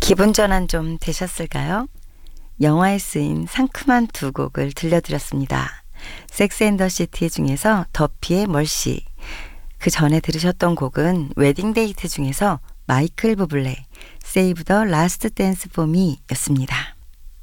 기분 전환 좀 되셨을까요? 영화에 쓰인 상큼한 두 곡을 들려드렸습니다. 섹스 앤 더 시티 중에서 더피의 멀시, 그 전에 들으셨던 곡은 웨딩 데이트 중에서 마이클 부블레 세이브 더 라스트 댄스 포 미 였습니다.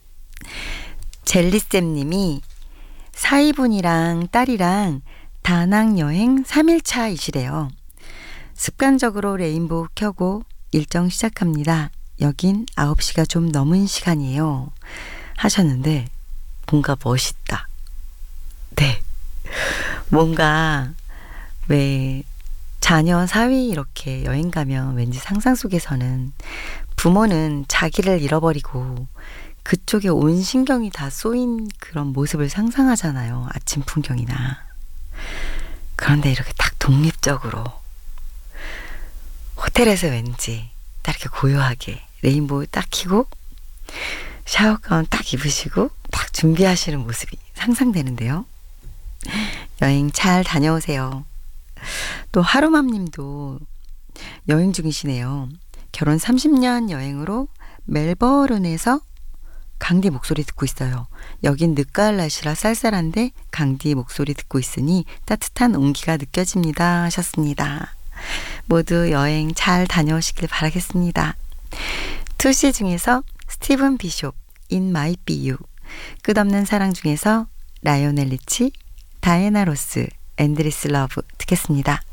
젤리쌤 님이 사위분이랑 딸이랑 다낭 여행 3일차이시래요. 습관적으로 레인보우 켜고 일정 시작합니다. 여긴 9시가 좀 넘은 시간이에요. 하셨는데 뭔가 멋있다. 네. 뭔가 왜 자녀 사위 이렇게 여행 가면 왠지 상상 속에서는 부모는 자기를 잃어버리고 그쪽에 온 신경이 다 쏘인 그런 모습을 상상하잖아요. 아침 풍경이나. 그런데 이렇게 딱 독립적으로 호텔에서 왠지 딱 이렇게 고요하게 레인보우 딱 켜고 샤워가운 딱 입으시고 딱 준비하시는 모습이 상상되는데요. 여행 잘 다녀오세요. 또 하루맘님도 여행 중이시네요. 결혼 30년 여행으로 멜버른에서 강디 목소리 듣고 있어요. 여긴 늦가을 날씨라 쌀쌀한데 강디 목소리 듣고 있으니 따뜻한 온기가 느껴집니다. 하셨습니다. 모두 여행 잘 다녀오시길 바라겠습니다. 2C 중에서 스티븐 비숍 In Might Be You, 끝없는 사랑 중에서 라이오넬 리치, 다이애나 로스, 앤드리스 러브 듣겠습니다.